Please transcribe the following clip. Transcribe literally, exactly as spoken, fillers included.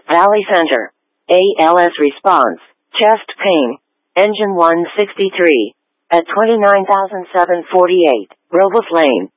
Valley Center. A L S response. Chest pain. Engine one sixty-three. At twenty-nine thousand seven hundred forty-eight. Rehoboth Lane.